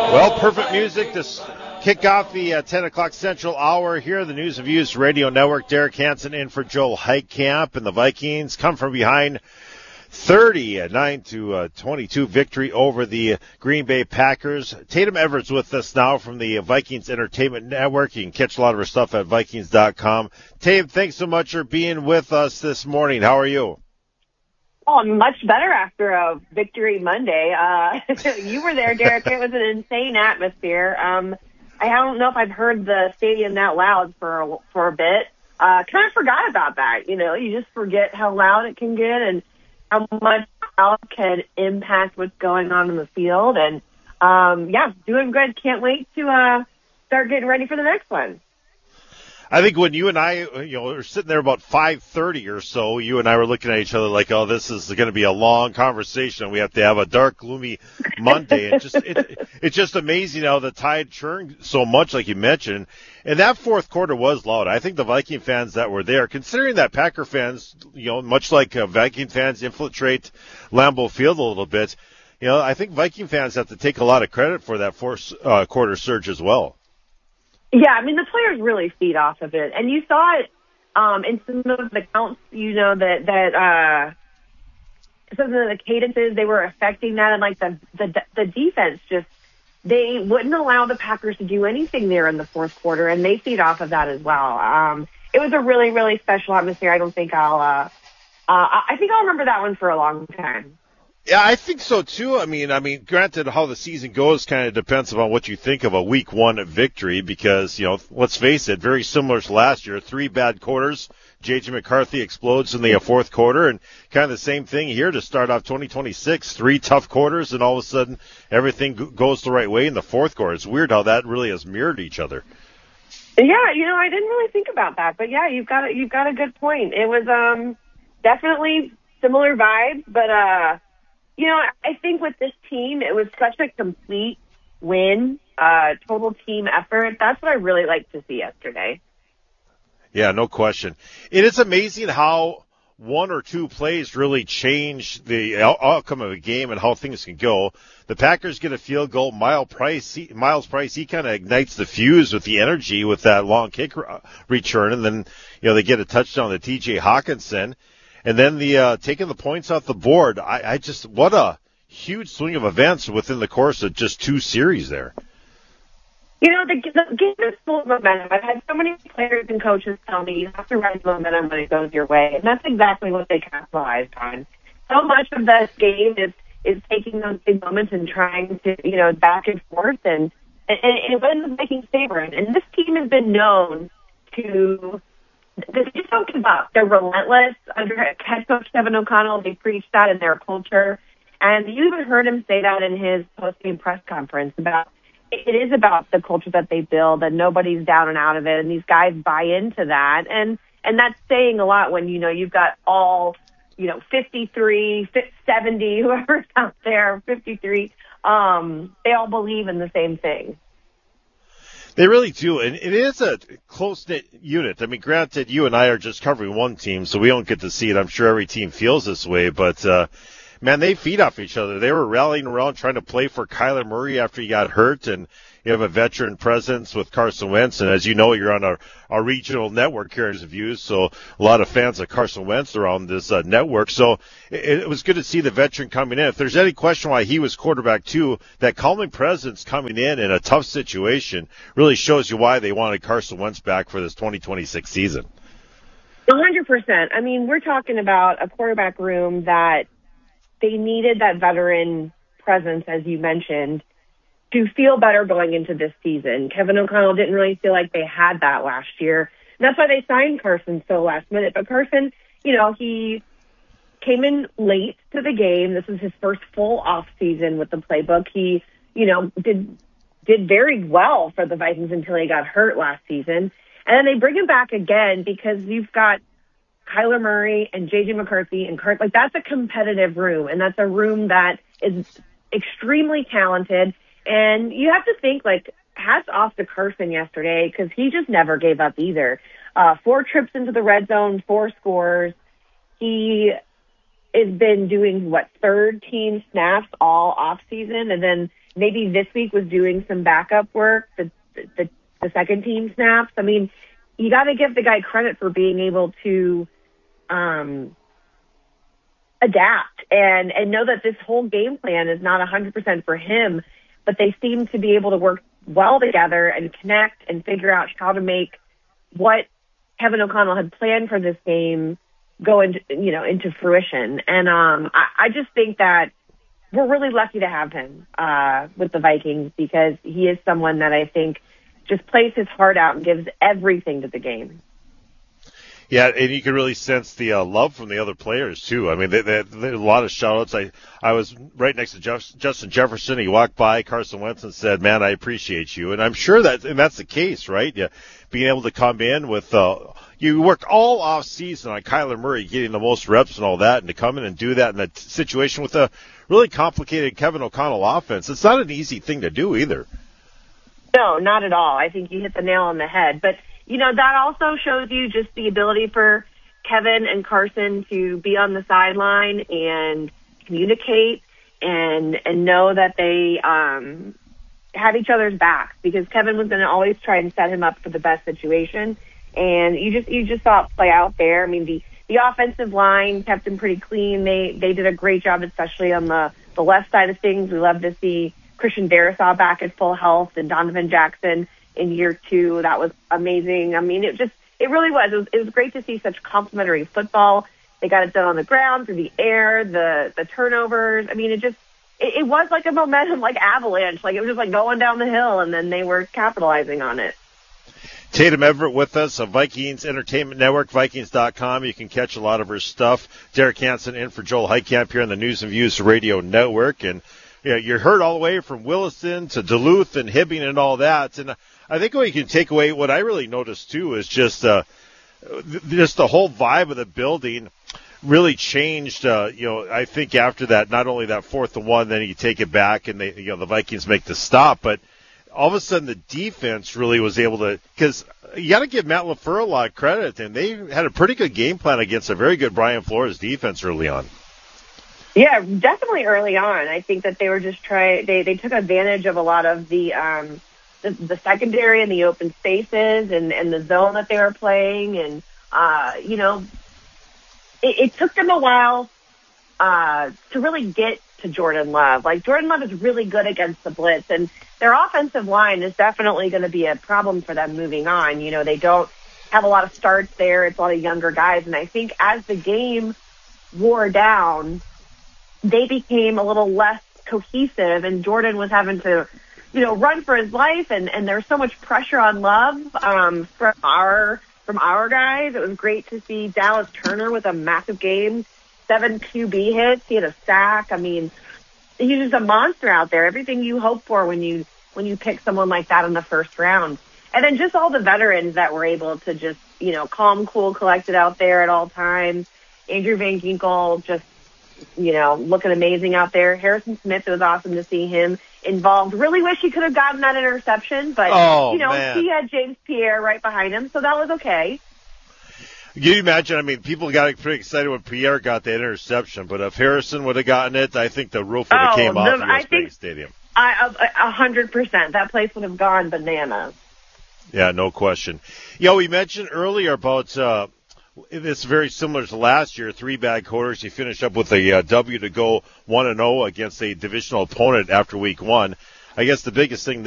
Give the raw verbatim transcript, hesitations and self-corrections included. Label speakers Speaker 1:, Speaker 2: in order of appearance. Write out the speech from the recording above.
Speaker 1: Well, perfect music to kick off the uh, ten o'clock Central Hour here, the News and Views Radio Network. Derek Hansen in for Joe Heitkamp, and the Vikings come from behind thirty, a nine to twenty-two victory over the Green Bay Packers. Tatum Everett's with us now from the Vikings Entertainment Network. You can catch a lot of her stuff at Vikings dot com. Tatum, thanks so much for being with us this morning. How are you?
Speaker 2: Oh, I'm much better after a victory Monday. Uh, you were there, Derek. It was an insane atmosphere. Um, I don't know if I've heard the stadium that loud for a, for a bit. Uh, kind of forgot about that. You know, you just forget how loud it can get and how much crowd can impact what's going on in the field. And, um, yeah, doing good. Can't wait to uh, start getting ready for the next one.
Speaker 1: I think when you and I, you know, were sitting there about five thirty or so, you and I were looking at each other like, oh, this is going to be a long conversation. We have to have a dark, gloomy Monday. And just, it, it's just amazing how the Tide churned so much, like you mentioned. And that fourth quarter was loud. I think the Viking fans that were there, considering that Packer fans, you know, much like uh, Viking fans infiltrate Lambeau Field a little bit, you know, I think Viking fans have to take a lot of credit for that fourth uh, quarter surge as well.
Speaker 2: Yeah, I mean, the players really feed off of it. And you saw it um, in some of the counts, you know, that, that uh, some of the cadences, they were affecting that. And, like, the, the the defense just, they wouldn't allow the Packers to do anything there in the fourth quarter, and they feed off of that as well. Um, it was a really, really special atmosphere. I don't think I'll, uh, uh, I think I'll remember that one for a long time.
Speaker 1: Yeah, I think so too. I mean, I mean, granted, how the season goes kind of depends upon what you think of a week one victory because, you know, let's face it, very similar to last year. Three bad quarters. J J McCarthy explodes in the fourth quarter, and kind of the same thing here to start off twenty twenty-six. Three tough quarters, and all of a sudden everything goes the right way in the fourth quarter. It's weird how that really has mirrored each other.
Speaker 2: Yeah, you know, I didn't really think about that, but yeah, you've got a, you've got a good point. It was um definitely similar vibes, but uh. You know, I think with this team, it was such a complete win, uh, total team effort. That's what I really liked to see yesterday.
Speaker 1: Yeah, no question. It is amazing how one or two plays really change the outcome of a game and how things can go. The Packers get a field goal. Miles Price, he, Miles Price, he kind of ignites the fuse with the energy with that long kick return, and then, you know, they get a touchdown to T J Hawkinson. And then the uh, taking the points off the board, I, I just, what a huge swing of events within the course of just two series there.
Speaker 2: You know, the, the game is full of momentum. I've had so many players and coaches tell me you have to ride momentum when it goes your way. And that's exactly what they capitalized on. So much of this game is, is taking those big moments and trying to, you know, back and forth. And, and, and it went in the Vikings' favor. And this team has been known to... They just don't give up. They're relentless. Under head coach Kevin O'Connell, they preach that in their culture. And you even heard him say that in his post-game press conference about it is about the culture that they build and nobody's down and out of it. And these guys buy into that. And, and that's saying a lot when, you know, you've got all, you know, fifty-three, seventy, whoever's out there, fifty-three, um, they all believe in the same thing.
Speaker 1: They really do, and it is a close-knit unit. I mean, granted, you and I are just covering one team, so we don't get to see it. I'm sure every team feels this way, but, uh, man, they feed off each other. They were rallying around trying to play for Kyler Murray after he got hurt, and you have a veteran presence with Carson Wentz, and as you know, you're on a, a regional network here in Views, so a lot of fans of Carson Wentz are on this uh, network. So it, it was good to see the veteran coming in. If there's any question why he was quarterback too, that calming presence coming in in a tough situation really shows you why they wanted Carson Wentz back for this twenty twenty-six season.
Speaker 2: one hundred percent. I mean, we're talking about a quarterback room that they needed that veteran presence, as you mentioned, to feel better going into this season. Kevin O'Connell didn't really feel like they had that last year. And that's why they signed Carson so last minute. But Carson, you know, he came in late to the game. This was his first full off season with the playbook. He, you know, did did very well for the Vikings until he got hurt last season. And then they bring him back again because you've got Kyler Murray and J J McCarthy and Kurt. Like, that's a competitive room, and that's a room that is extremely talented. And you have to think, like, hats off to Carson yesterday because he just never gave up either. Uh, four trips into the red zone, four scores. He has been doing, what, third team snaps all off season. And then maybe this week was doing some backup work, the the, the second team snaps. I mean, you got to give the guy credit for being able to um, adapt and, and know that this whole game plan is not one hundred percent for him, but they seem to be able to work well together and connect and figure out how to make what Kevin O'Connell had planned for this game go into, you know, into fruition. And um, I, I just think that we're really lucky to have him uh, with the Vikings, because he is someone that I think just plays his heart out and gives everything to the game.
Speaker 1: Yeah, and you can really sense the uh, love from the other players, too. I mean, they, they, they, a lot of shout-outs. I, I was right next to Jeff, Justin Jefferson. He walked by Carson Wentz and said, man, I appreciate you. And I'm sure that, and that's the case, right? Yeah, being able to come in with, uh, you worked all off season on Kyler Murray getting the most reps and all that, and to come in and do that in a situation with a really complicated Kevin O'Connell offense. It's not an easy thing to do either.
Speaker 2: No, not at all. I think you hit the nail on the head. But, you know, that also shows you just the ability for Kevin and Carson to be on the sideline and communicate and and know that they um, have each other's backs, because Kevin was going to always try and set him up for the best situation. And you just you just saw it play out there. I mean, the, the offensive line kept him pretty clean. They they did a great job, especially on the, the left side of things. We love to see Christian Darrisaw back at full health and Donovan Jackson in year two. That was amazing. I mean, it just, it really was. It was, it was great to see such complimentary football. They got it done on the ground, through the air, the, the turnovers. I mean, it just, it, it was like a momentum, like avalanche. Like it was just like going down the hill, and then they were capitalizing on it.
Speaker 1: Tatum Everett with us of Vikings Entertainment Network, Vikings dot com. You can catch a lot of her stuff. Derek Hansen in for Joel Heitkamp here on the News and Views Radio Network. And you know, you're heard all the way from Williston to Duluth and Hibbing and all that. And I think what you can take away, what I really noticed too, is just uh, just the whole vibe of the building really changed. Uh, you know, I think after that, not only that fourth and one, then you take it back and they, you know, the Vikings make the stop, but all of a sudden the defense really was able to, because you got to give Matt LaFleur a lot of credit, and they had a pretty good game plan against a very good Brian Flores defense early on.
Speaker 2: Yeah, definitely early on. I think that they were just trying, they, they took advantage of a lot of the, um, the, the secondary and the open spaces and, and the zone that they were playing. And, uh, you know, it, it took them a while, uh, to really get to Jordan Love. Like, Jordan Love is really good against the blitz, and their offensive line is definitely going to be a problem for them moving on. You know, they don't have a lot of starts there. It's a lot of younger guys. And I think as the game wore down, they became a little less cohesive, and Jordan was having to, you know, run for his life, and, and there was so much pressure on Love um, from our from our guys. It was great to see Dallas Turner with a massive game, seven Q B hits. He had a sack. I mean, he's just a monster out there. Everything you hope for when you when you pick someone like that in the first round. And then just all the veterans that were able to just, you know, calm, cool, collected out there at all times. Andrew Van Ginkel just, you know, looking amazing out there. Harrison Smith, it was awesome to see him involved. Really wish he could have gotten that interception, but,
Speaker 1: oh,
Speaker 2: you know,
Speaker 1: man.
Speaker 2: he had James Pierre right behind him, so that was okay.
Speaker 1: Can you imagine? I mean, people got pretty excited when Pierre got that interception, but if Harrison would have gotten it, I think the roof would have
Speaker 2: oh,
Speaker 1: came
Speaker 2: the,
Speaker 1: off U S
Speaker 2: I think,
Speaker 1: Stadium.
Speaker 2: I, a, a hundred percent. That place would have gone bananas.
Speaker 1: Yeah, no question. You know, we mentioned earlier about uh, it's very similar to last year, three bad quarters. You finish up with a uh, W to go one and oh against a divisional opponent after week one. I guess the biggest thing